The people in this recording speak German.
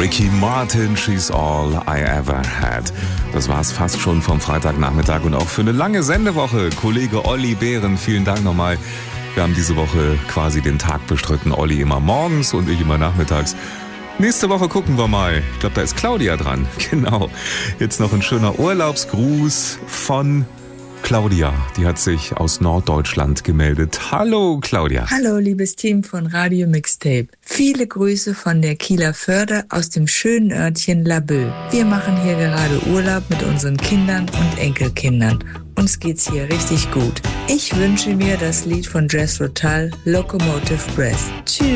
Ricky Martin, She's All I Ever Had. Das war's fast schon vom Freitagnachmittag und auch für eine lange Sendewoche. Kollege Olli Behren, vielen Dank nochmal. Wir haben diese Woche quasi den Tag bestritten. Olli immer morgens und ich immer nachmittags. Nächste Woche gucken wir mal. Ich glaube, da ist Claudia dran. Genau. Jetzt noch ein schöner Urlaubsgruß von Claudia. Die hat sich aus Norddeutschland gemeldet. Hallo Claudia. Hallo liebes Team von Radio Mixtape. Viele Grüße von der Kieler Förde aus dem schönen Örtchen Laboe. Wir machen hier gerade Urlaub mit unseren Kindern und Enkelkindern. Uns geht's hier richtig gut. Ich wünsche mir das Lied von Jethro Tull, Locomotive Breath. Tschüss.